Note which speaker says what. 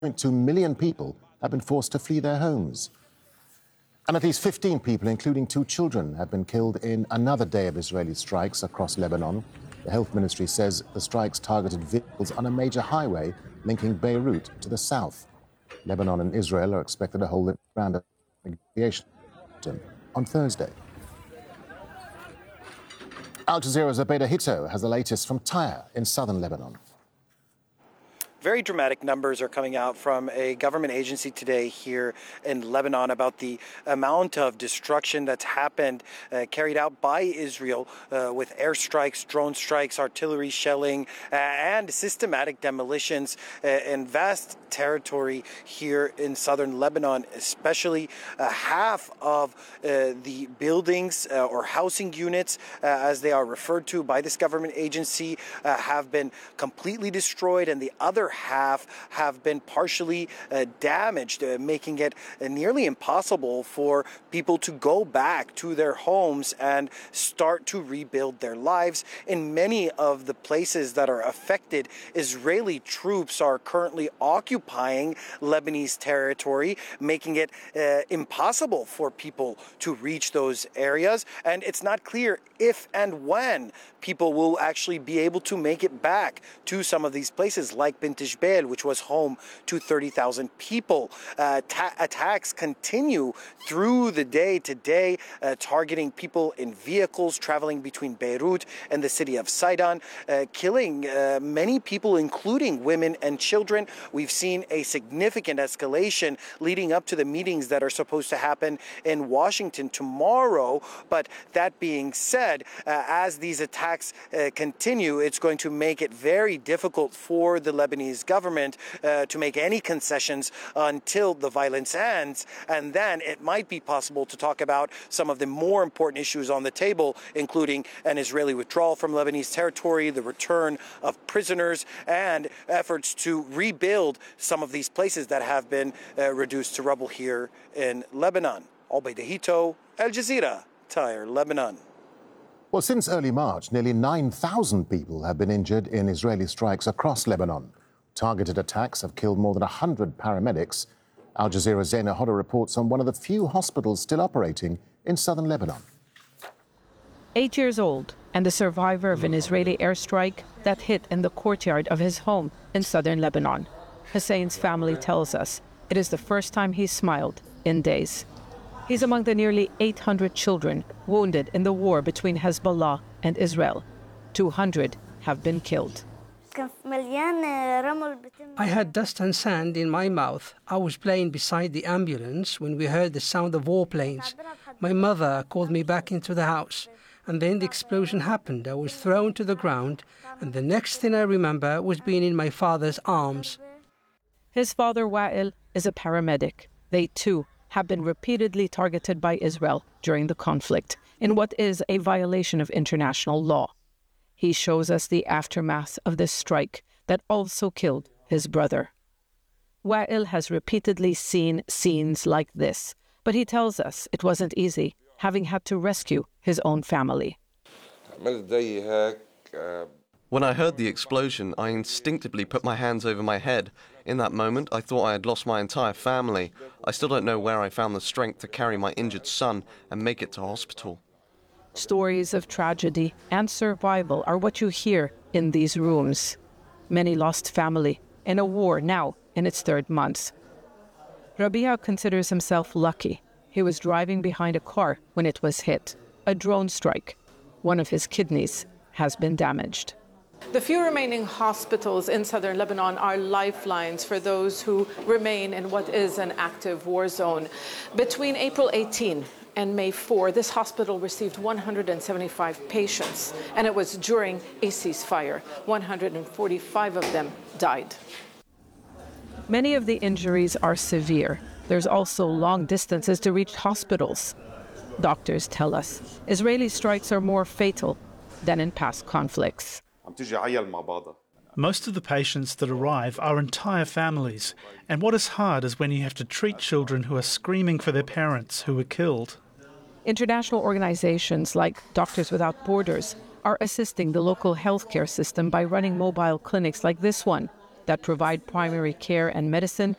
Speaker 1: 1.2 million people have been forced to flee their homes. And at least 15 people, including 2 children, have been killed in another day of Israeli strikes across Lebanon. The health ministry says the strikes targeted vehicles on a major highway linking Beirut to the south. Lebanon and Israel are expected to hold a round of negotiations on Thursday. Al Jazeera's Abeda Hito has the latest from Tyre in southern Lebanon.
Speaker 2: Very dramatic numbers are coming out from a government agency today here in Lebanon about the amount of destruction that's happened, carried out by Israel with airstrikes, drone strikes, artillery shelling, and systematic demolitions in vast territory here in southern Lebanon, especially half of the buildings or housing units, as they are referred to by this government agency, have been completely destroyed, and the other half have been partially damaged, making it nearly impossible for people to go back to their homes and start to rebuild their lives. In many of the places that are affected, Israeli troops are currently occupying Lebanese territory, making it impossible for people to reach those areas. And it's not clear if and when people will actually be able to make it back to some of these places like Bint Jbeil, which was home to 30,000 people. Attacks continue through the day today, targeting people in vehicles traveling between Beirut and the city of Sidon, killing many people, including women and children. We've seen a significant escalation leading up to the meetings that are supposed to happen in Washington tomorrow. But that being said, as these attacks continue, it's going to make it very difficult for the Lebanese government to make any concessions until the violence ends. And then it might be possible to talk about some of the more important issues on the table, including an Israeli withdrawal from Lebanese territory, the return of prisoners, and efforts to rebuild some of these places that have been reduced to rubble here in Lebanon. Abeda Hito, Al Jazeera, Tyre, Lebanon.
Speaker 1: Well, since early March, nearly 9,000 people have been injured in Israeli strikes across Lebanon. Targeted attacks have killed more than 100 paramedics. Al Jazeera's Zaina Hodder reports on one of the few hospitals still operating in southern Lebanon.
Speaker 3: 8 years old and the survivor of an Israeli airstrike that hit in the courtyard of his home in southern Lebanon. Hussein's family tells us it is the first time he smiled in days. He's among the nearly 800 children wounded in the war between Hezbollah and Israel. 200 have been killed.
Speaker 4: I had dust and sand in my mouth. I was playing beside the ambulance when we heard the sound of warplanes. My mother called me back into the house, and then the explosion happened. I was thrown to the ground, and the next thing I remember was being in my father's arms.
Speaker 3: His father, Wa'il, is a paramedic. They, too, have been repeatedly targeted by Israel during the conflict in what is a violation of international law. He shows us the aftermath of this strike that also killed his brother. Wa'il has repeatedly seen scenes like this, but he tells us it wasn't easy, having had to rescue his own family.
Speaker 5: When I heard the explosion, I instinctively put my hands over my head. In that moment, I thought I had lost my entire family. I still don't know where I found the strength to carry my injured son and make it to hospital.
Speaker 3: Stories of tragedy and survival are what you hear in these rooms. Many lost family in a war now in its 3rd month. Rabia considers himself lucky. He was driving behind a car when it was hit. A drone strike. One of his kidneys has been damaged.
Speaker 6: The few remaining hospitals in southern Lebanon are lifelines for those who remain in what is an active war zone. Between April 18 and May 4, this hospital received 175 patients, and it was during a ceasefire. 145 of them died.
Speaker 3: Many of the injuries are severe. There's also long distances to reach hospitals. Doctors tell us Israeli strikes are more fatal than in past conflicts.
Speaker 7: Most of the patients that arrive are entire families, and what is hard is when you have to treat children who are screaming for their parents who were killed.
Speaker 3: International organizations like Doctors Without Borders are assisting the local healthcare system by running mobile clinics like this one that provide primary care and medicine